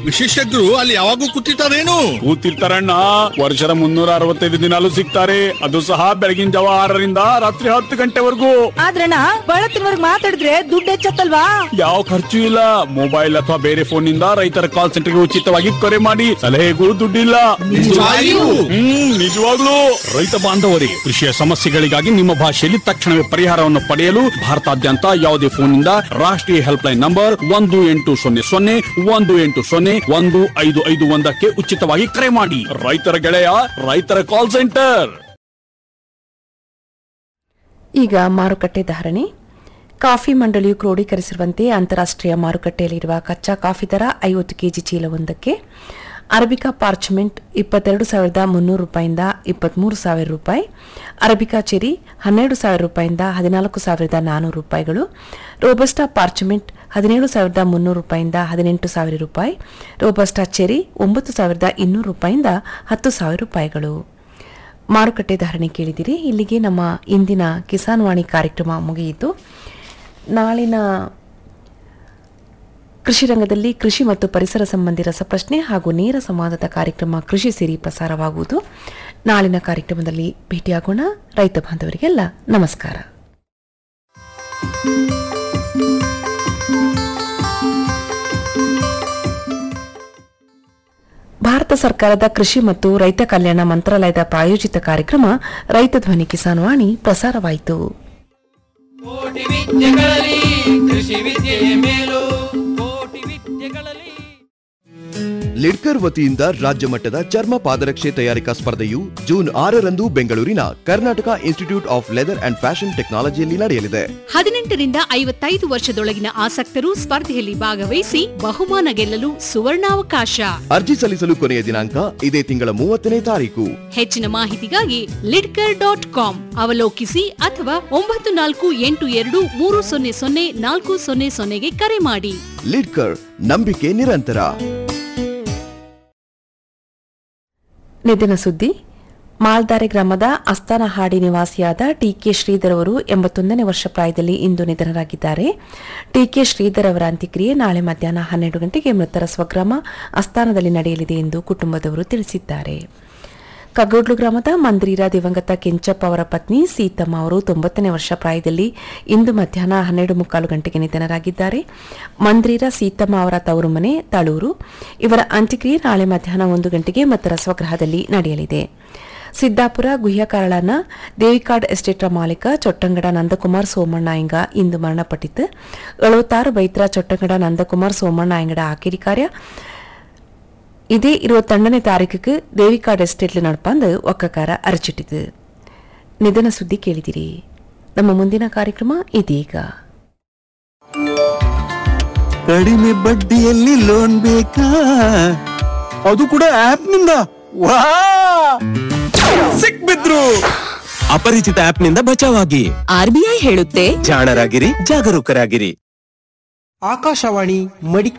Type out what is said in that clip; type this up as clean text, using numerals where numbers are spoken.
ವಿಶೇಷಜ್ಞರು ಅಲ್ಲಿ ಯಾವಾಗೂ ಕೂತಿರ್ತಾರೇನು? ಕೂತಿರ್ತಾರಣ್ಣ, ವರ್ಷದ 365 ದಿನಾಲು ಸಿಗ್ತಾರೆ. ಅದು ಸಹ ಬೆಳಗಿನ ಜಾವ 6ರಿಂದ ರಾತ್ರಿ 10 ಗಂಟೆವರೆಗೂ. ಆದ್ರಣ್ಣ ಬಳತ್ತಿನವರೆಗೆ ಮಾತಾಡಿದ್ರೆ ದುಡ್ಡು ಹೆಚ್ಚತ್ತಲ್ವಾ? ಯಾವ ಖರ್ಚು ಇಲ್ಲ. ಮೊಬೈಲ್ ಅಥವಾ ಬೇರೆ ಫೋನ್ ನಿಂದ ರೈತರ ಕಾಲ್ ಸೆಂಟರ್ಗೆ ಉಚಿತವಾಗಿ ಕರೆ ಮಾಡಿ ಸಲಹೆಗೂ ದುಡ್ಡಿಲ್ಲ. ನಿಜವಾಗ್ಲೂ. ರೈತ ಬಾಂಧವರೇ, ಕೃಷಿಯ ಸಮಸ್ಯೆಗಳಿಗಾಗಿ ನಿಮ್ಮ ಭಾಷೆಯಲ್ಲಿ ತಕ್ಷಣವೇ ಪರಿಹಾರವನ್ನು ಪಡೆಯಲು ಭಾರತಾದ್ಯಂತ ಯಾವುದೇ ಫೋನ್ ನಿಂದ ರಾಷ್ಟ್ರೀಯ ಹೆಲ್ಪ್ ಲೈನ್ ನಂಬರ್ 1800-150-1551 ಉಚಿತವಾಗಿ ಕರೆ ಮಾಡಿ. ರೈತರ ಗೆಳೆಯ, ರೈತರ ಕಾಲ್ ಸೆಂಟರ್. ಈಗ ಮಾರುಕಟ್ಟೆ ಧಾರಣೆ. ಕಾಫಿ ಮಂಡಳಿಯು ಕ್ರೋಢೀಕರಿಸಿರುವಂತೆ ಅಂತಾರಾಷ್ಟ್ರೀಯ ಮಾರುಕಟ್ಟೆಯಲ್ಲಿರುವ ಕಚ್ಚಾ ಕಾಫಿ ದರ 50 ಕೆಜಿ ಚೀಲವೊಂದಕ್ಕೆ ಅರಬಿಕಾ ಪಾರ್ಚ್ಮೆಂಟ್ 22,300 ರೂಪಾಯಿಂದ 23,000 ರೂಪಾಯಿ, ಅರಬಿಕಾ ಚೆರಿ 12,000 ರೂಪಾಯಿಂದ 14,400 ರೂಪಾಯಿಗಳು, ರೋಬಸ್ಟಾ ಪಾರ್ಚ್ಮೆಂಟ್ 17,300 ರೂಪಾಯಿಂದ 18,000 ರೂಪಾಯಿ, ರೋಬಸ್ಟಾ ಚೆರಿ 9,200 ರೂಪಾಯಿಂದ 10,000 ರೂಪಾಯಿಗಳು. ಮಾರುಕಟ್ಟೆ ಧಾರಣೆ ಕೇಳಿದಿರಿ. ಇಲ್ಲಿಗೆ ನಮ್ಮ ಇಂದಿನ ಕಿಸಾನ್ ವಾಣಿ ಕಾರ್ಯಕ್ರಮ ಮುಗಿಯಿತು. ನಾಳಿನ ಕೃಷಿ ರಂಗದಲ್ಲಿ ಕೃಷಿ ಮತ್ತು ಪರಿಸರ ಸಂಬಂಧಿ ರಸಪ್ರಶ್ನೆ ಹಾಗೂ ನೇರ ಸಂವಾದದ ಕಾರ್ಯಕ್ರಮ ಕೃಷಿ ಸಿರಿ ಪ್ರಸಾರವಾಗುವುದು. ನಾಳಿನ ಕಾರ್ಯಕ್ರಮದಲ್ಲಿ ಭೇಟಿಯಾಗೋಣ. ರೈತ ಬಾಂಧವರಿಗೆಲ್ಲ ನಮಸ್ಕಾರ. ಭಾರತ ಸರ್ಕಾರದ ಕೃಷಿ ಮತ್ತು ರೈತ ಕಲ್ಯಾಣ ಮಂತ್ರಾಲಯದ ಪ್ರಾಯೋಜಿತ ಕಾರ್ಯಕ್ರಮ ರೈತ ಧ್ವನಿ ಕಿಸಾನ್ ವಾಣಿ ಪ್ರಸಾರವಾಯಿತು. ಕೋಟಿ ವಿದ್ಯೆಗಳಲ್ಲಿ ಕೃಷಿ ವಿದ್ಯೆಯ ಮೇಲು, ಕೋಟಿ ವಿದ್ಯೆಗಳಲ್ಲಿ. ಲಿಡ್ಕರ್ ವತಿಯಿಂದ ರಾಜ್ಯ ಮಟ್ಟದ ಚರ್ಮ ಪಾದರಕ್ಷೆ ತಯಾರಿಕಾ ಸ್ಪರ್ಧೆಯು ಜೂನ್ 6ರಂದು ಬೆಂಗಳೂರಿನ Karnataka institute of leather and fashion ಟೆಕ್ನಾಲಜಿಯಲ್ಲಿ ನಡೆಯಲಿದೆ. 18ರಿಂದ 55 ವರ್ಷದೊಳಗಿನ ಆಸಕ್ತರು ಸ್ಪರ್ಧೆಯಲ್ಲಿ ಭಾಗವಹಿಸಿ ಬಹುಮಾನ ಗೆಲ್ಲಲು ಸುವರ್ಣಾವಕಾಶ. ಅರ್ಜಿ ಸಲ್ಲಿಸಲು ಕೊನೆಯ ದಿನಾಂಕ ಇದೇ ತಿಂಗಳ 30ನೇ ತಾರೀಕು. ಹೆಚ್ಚಿನ ಮಾಹಿತಿಗಾಗಿ lidker.com ಅವಲೋಕಿಸಿ ಅಥವಾ 9482300400ಗೆ ಕರೆ ಮಾಡಿ. ಲಿಡ್ಕರ್, ನಂಬಿಕೆ ನಿರಂತರ. ನಿಧನ ಸುದ್ದಿ. ಮಾಲ್ದಾರೆ ಗ್ರಾಮದ ಅಸ್ತಾನಹಾಡಿ ನಿವಾಸಿಯಾದ ಟಿಕೆ ಶ್ರೀಧರ್ ಅವರು 81ನೇ ವರ್ಷ ಪ್ರಾಯದಲ್ಲಿ ಇಂದು ನಿಧನರಾಗಿದ್ದಾರೆ. ಟಿಕೆ ಶ್ರೀಧರ್ ಅವರ ಅಂತ್ಯಕ್ರಿಯೆ ನಾಳೆ ಮಧ್ಯಾಹ್ನ 12 ಗಂಟೆಗೆ ಮೃತರ ಸ್ವಗ್ರಾಮ ಅಸ್ತಾನದಲ್ಲಿ ನಡೆಯಲಿದೆ ಎಂದು ಕುಟುಂಬದವರು ತಿಳಿಸಿದ್ದಾರೆ. ಕಗ್ಗೋಡ್ಲು ಗ್ರಾಮದ ಮಂದ್ರೀರ ದಿವಂಗತ ಕೆಂಚಪ್ಪ ಅವರ ಪತ್ನಿ ಸೀತಮ್ಮ ಅವರು 90ನೇ ವರ್ಷ ಪ್ರಾಯದಲ್ಲಿ ಇಂದು ಮಧ್ಯಾಹ್ನ 12:15 ಗಂಟೆಗೆ ನಿಧನರಾಗಿದ್ದಾರೆ. ಮಂದ್ರೀರ ಸೀತಮ್ಮ ಅವರ ತವರು ಮನೆ ತಳೂರು. ಇವರ ಅಂತ್ಯಕ್ರಿಯೆ ನಾಳೆ ಮಧ್ಯಾಹ್ನ 1 ಗಂಟೆಗೆ ಮೃತರ ಸ್ವಗೃಹದಲ್ಲಿ ನಡೆಯಲಿದೆ. ಸಿದ್ದಾಪುರ ಗುಹ್ಯಕಾರಳನ ದೇವಿಕಾಡ್ ಎಸ್ಟೇಟ್ರ ಮಾಲೀಕ ಚೊಟ್ಟಂಗಡ ನಂದಕುಮಾರ್ ಸೋಮಣ್ಣ ಎಂಗ ಇಂದು ಮರಣಪಟ್ಟಿತು. 76 ಬೈತ್ರ ಚೊಟ್ಟಂಗಡ ನಂದಕುಮಾರ್ ಸೋಮಣ್ಣ ಎಂಗಡ ಆಕೇರಿ ಕಾರ್ಯ ಇದೇ 22ನೇ ತಾರೀಕಿಗೆ ದೇವಿಕಾಡ್ ಎಸ್ಟೇಟ್ಲಿ ನಡ್ಪಂದು ಒಕ್ಕಕಾರ ಅರಚಿಟ್ಟಿತು. ನಿಧನ ಸುದ್ದಿ ಕೇಳಿದಿರಿ. ನಮ್ಮ ಮುಂದಿನ ಕಾರ್ಯಕ್ರಮ ಇದೀಗ. ಕಡಿಮೆ ಬಡ್ಡಿಯಲ್ಲಿ ಲೋನ್ ಬೇಕಾ? ಅದು ಕೂಡ ಆಪ್ ನಿಂದ. ವಾ, ಸಿಕ್ಬಿದ್ರು. ಅಪರಿಚಿತ ಆಪ್ ನಿಂದ ಬಚಾವಾಗಿ. RBI ಹೇಳುತ್ತೆ, ಜಾಣರಾಗಿರಿ, ಜಾಗರೂಕರಾಗಿರಿ. ಆಕಾಶವಾಣಿ ಮಡಿಕೆ